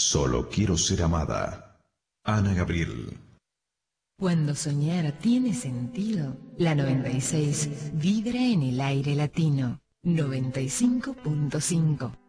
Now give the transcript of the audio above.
Solo quiero ser amada. Ana Gabriel. Cuando soñar tiene sentido, la 96 vibra en el aire latino. 95.5.